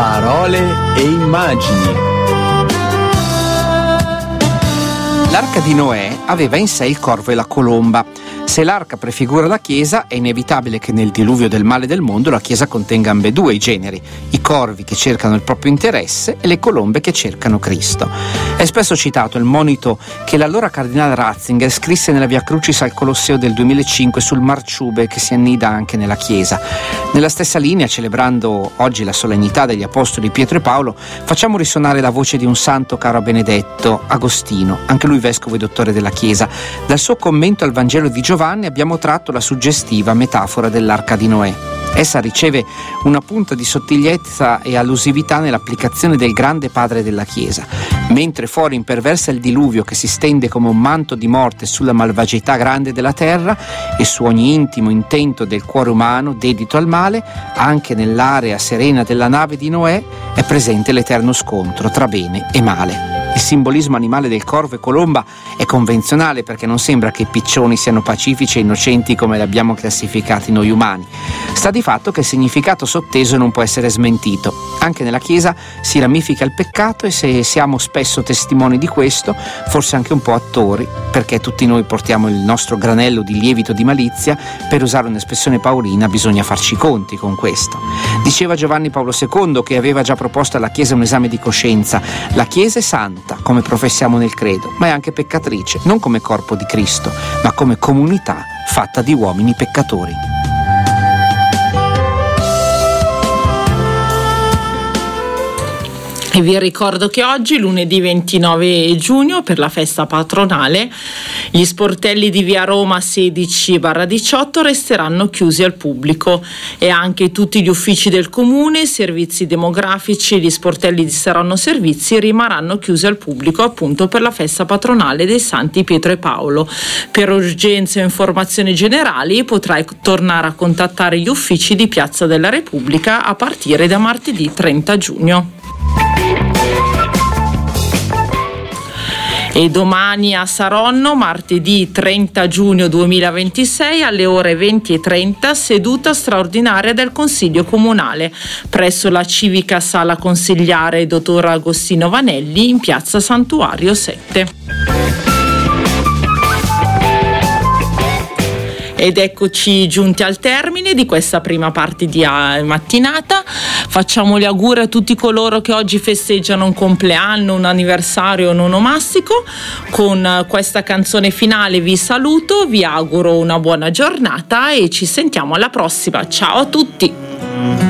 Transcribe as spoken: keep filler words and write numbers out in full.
Parole e immagini. L'arca di Noè aveva in sé il corvo e la colomba. Se l'arca prefigura la Chiesa, è inevitabile che nel diluvio del male del mondo la Chiesa contenga ambedue i generi, i corvi che cercano il proprio interesse e le colombe che cercano Cristo. È spesso citato il monito che l'allora cardinale Ratzinger scrisse nella Via Crucis al Colosseo del duemilacinque sul marciube che si annida anche nella Chiesa. Nella stessa linea, celebrando oggi la solennità degli Apostoli Pietro e Paolo, facciamo risuonare la voce di un santo caro a Benedetto, Agostino, anche lui vescovo e dottore della Chiesa. Dal suo commento al Vangelo di Giovanni abbiamo tratto la suggestiva metafora dell'arca di Noè. Essa riceve una punta di sottigliezza e allusività nell'applicazione del grande padre della Chiesa. Mentre fuori imperversa il diluvio che si stende come un manto di morte sulla malvagità grande della terra e su ogni intimo intento del cuore umano dedito al male, anche nell'area serena della nave di Noè è presente l'eterno scontro tra bene e male. Il simbolismo animale del corvo e colomba è convenzionale perché non sembra che i piccioni siano pacifici e innocenti come li abbiamo classificati noi umani. Sta di fatto che il significato sotteso non può essere smentito. Anche nella Chiesa si ramifica il peccato e se siamo spesso testimoni di questo, forse anche un po' attori, perché tutti noi portiamo il nostro granello di lievito di malizia, per usare un'espressione paolina bisogna farci i conti con questo. Diceva Giovanni Paolo secondo, che aveva già proposto alla Chiesa un esame di coscienza: la Chiesa è santa, come professiamo nel credo, ma è anche peccatrice, non come corpo di Cristo, ma come comunità fatta di uomini peccatori. E vi ricordo che oggi, lunedì ventinove giugno, per la festa patronale, gli sportelli di via Roma sedici diciotto resteranno chiusi al pubblico e anche tutti gli uffici del comune, servizi demografici e gli sportelli di Saronno Servizi rimarranno chiusi al pubblico appunto per la festa patronale dei Santi Pietro e Paolo. Per urgenze o informazioni generali potrai tornare a contattare gli uffici di Piazza della Repubblica a partire da martedì trenta giugno. E domani a Saronno, martedì trenta giugno duemilaventisei, alle ore venti e trenta, seduta straordinaria del Consiglio Comunale presso la civica sala consigliare dottor Agostino Vanelli in piazza Santuario sette. Ed eccoci giunti al termine di questa prima parte di mattinata. Facciamo gli auguri a tutti coloro che oggi festeggiano un compleanno, un anniversario, un onomastico. Con questa canzone finale vi saluto, vi auguro una buona giornata e ci sentiamo alla prossima. Ciao a tutti!